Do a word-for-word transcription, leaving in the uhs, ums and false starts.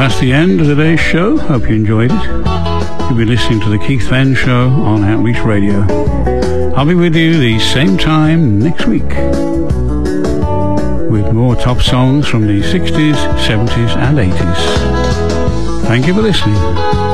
that's the end of today's show. Hope you enjoyed it. You'll be listening to the Keith Venn Show on Outreach Radio. I'll be with you the same time next week with more top songs from the sixties, seventies and eighties. Thank you for listening.